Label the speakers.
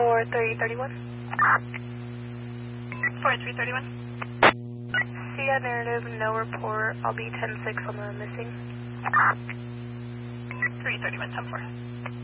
Speaker 1: 4331.
Speaker 2: 4331.
Speaker 1: See that narrative, no report. I'll be 10-6 on the missing.
Speaker 2: 331, 10-4.